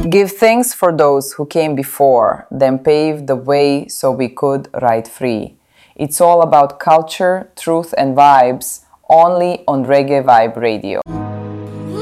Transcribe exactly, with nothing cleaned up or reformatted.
Give thanks for those who came before, then paved the way so we could ride free. It's all about culture, truth and vibes, only on Reggae Vibe Radio.